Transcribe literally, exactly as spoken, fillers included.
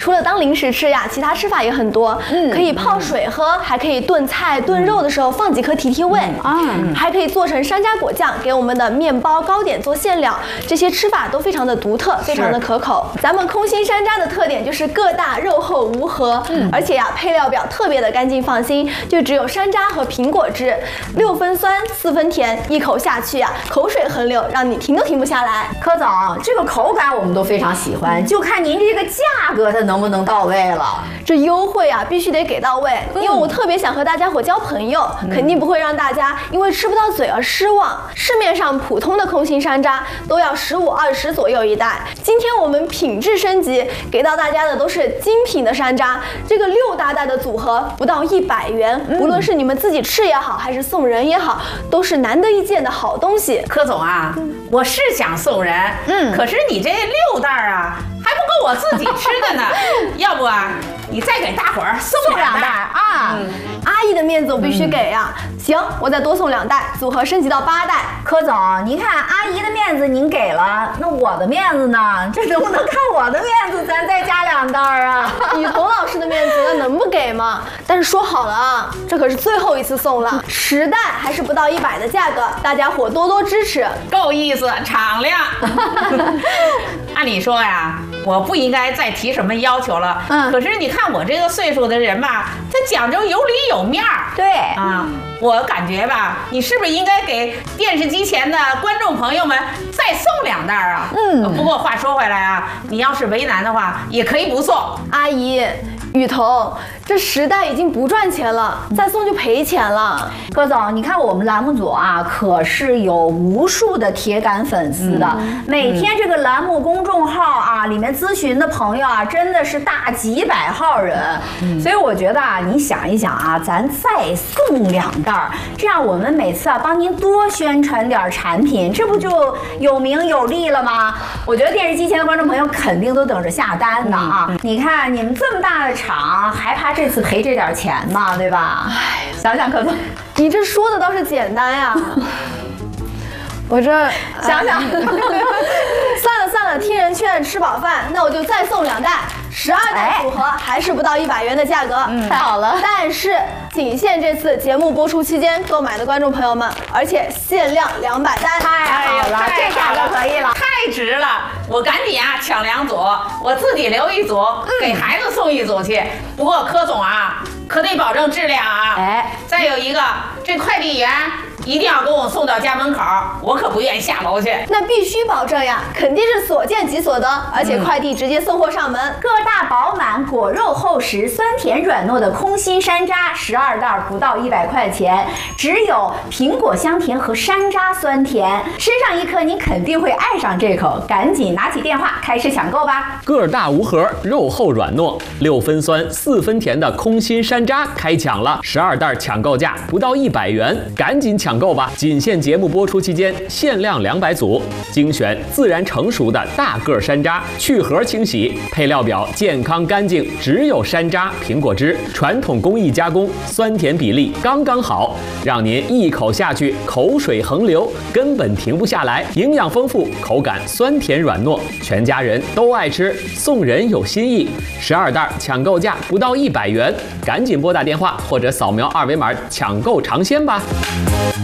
除了当零食吃呀，其他吃法也很多，嗯，可以泡水喝，还可以炖菜、炖肉的时候放几颗提提味，啊、嗯，还可以做成山楂果酱，给我们的面包、糕点做馅料，这些吃法都非常的独特，非常的可口。咱们空心山楂的特点就是个大、肉厚无核，嗯，而且呀，配料表特别的干净放心，就只有山楂和苹果汁，六分酸，四分甜，一口下去呀，口水横流，让你停都停不下来。 柯总，这个口感我们都非常喜欢，就看您这个价格它能不能到位了。 这优惠啊，必须得给到位，因为我特别想和大家伙交朋友，嗯、肯定不会让大家因为吃不到嘴而失望。市面上普通的空心山楂都要十五二十左右一袋，今天我们品质升级，给到大家的都是精品的山楂，这个六大袋的组合不到一百元，嗯、无论是你们自己吃也好，还是送人也好，都是难得一见的好东西。 柯总啊，嗯、我是想送人，嗯，可是你这六袋啊，还不够我自己吃的呢，要不啊，你再给大伙儿送两袋啊。 嗯，阿姨的面子我必须给呀、啊。嗯、行，我再多送两袋，组合升级到八袋。 柯总，您看阿姨的面子您给了，那我的面子呢？这能不能看我的面子，咱再加两袋啊？ 雨桐老师的面子那能不给吗？但是说好了啊，这可是最后一次送了，十袋还是不到一百的价格，大家伙多多支持， 够意思，敞亮。按理说呀，我不应该再提什么要求了。嗯，可是你看我这个岁数的人吧，他讲究有理有面儿。 对啊，我感觉吧，你是不是应该给电视机前的观众朋友们再送两袋啊？嗯，不过话说回来啊，你要是为难的话，也可以不送。 阿姨，雨桐，这十袋已经不赚钱了，再送就赔钱了。 柯总，你看我们栏目组啊，可是有无数的铁杆粉丝的，嗯、每天这个栏目公众号啊，里面咨询的朋友啊，真的是大几百号人。嗯、所以我觉得啊，你想一想啊，咱再送两袋，这样我们每次啊帮您多宣传点产品，这不就有名有利了吗？我觉得电视机前的观众朋友肯定都等着下单呢啊！嗯、你看你们这么大的厂，还怕这次赔这点钱吗？对吧？哎，想想柯总， 你这说的倒是简单呀。我这想想，算了算了，听人劝，吃饱饭，那我就再送两袋，十二袋组合，还是不到一百元的价格， 嗯，太好了。 但是仅限这次节目播出期间购买的观众朋友们，而且限量两百单， 太好了，这价格可以了， 太值了！我赶紧啊抢两组，我自己留一组，嗯、给孩子送一组去。不过柯总啊，可得保证质量啊！哎，再有一个，这快递员一定要给我送到家门口，我可不愿意下楼去。 那必须保证呀，肯定是所见即所得，而且快递直接送货上门。 个大饱满，果肉厚实，酸甜软糯的空心山楂，十二袋不到一百块钱，只有苹果香甜和山楂酸甜，吃上一颗您肯定会爱上这口，赶紧拿起电话开始抢购吧！ 个大无核，肉厚软糯，六分酸四分甜的空心山楂开抢了，十二袋抢购价不到一百元，赶紧抢！抢购吧！仅限节目播出期间，限量两百组，精选自然成熟的大个山楂，去核清洗，配料表健康干净，只有山楂、苹果汁，传统工艺加工，酸甜比例刚刚好，让您一口下去口水横流，根本停不下来。营养丰富，口感酸甜软糯，全家人都爱吃，送人有新意。十二袋抢购价不到一百元，赶紧拨打电话或者扫描二维码抢购尝鲜吧。